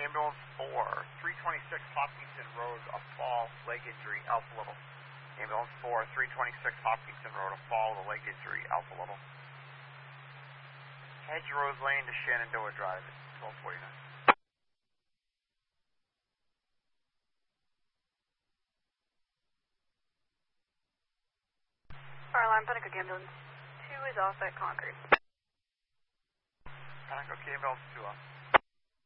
Ambulance 4, 326 Hopkinton Road, a fall, leg injury, Alpha Little. Ambulance 4, 326 Hopkinton Road, a fall, a leg injury, Alpha Little. Hedgerows Lane to Shenandoah Drive, 1249. Fire alarm, Pentacook Ambulance 2 is off at Concord. Pentacook Ambulance 2 off.